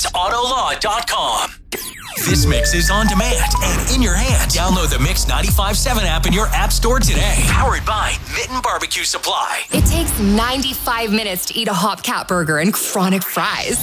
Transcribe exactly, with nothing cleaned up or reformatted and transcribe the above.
That's Autolaw dot com. This mix is on demand and in your hand. Download the Mix ninety-five point seven app in your app store today. Powered by Mitten Barbecue Supply. It takes ninety-five minutes to eat a Hopcat burger and chronic fries.